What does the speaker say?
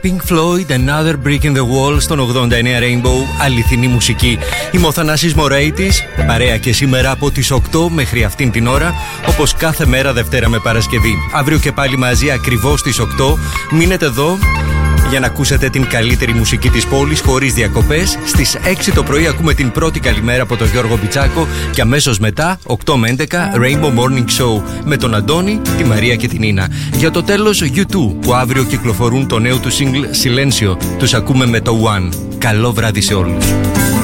Pink Floyd, Another Brick in the Wall στον 89 Rainbow, αληθινή μουσική. Είμαι ο Θανάσης Μωραΐτης, παρέα και σήμερα από τις 8 μέχρι αυτήν την ώρα, όπως κάθε μέρα Δευτέρα με Παρασκευή. Αύριο και πάλι μαζί ακριβώς στις 8. Μείνετε εδώ για να ακούσετε την καλύτερη μουσική της πόλης χωρίς διακοπές. Στις 6 το πρωί ακούμε την πρώτη καλημέρα από τον Γιώργο Μπιτσάκο και αμέσως μετά 8 με 11 Rainbow Morning Show με τον Αντώνη, τη Μαρία και την Ίνα. Για το τέλος U2 που αύριο κυκλοφορούν το νέο του single Silencio. Τους ακούμε με το One. Καλό βράδυ σε όλους.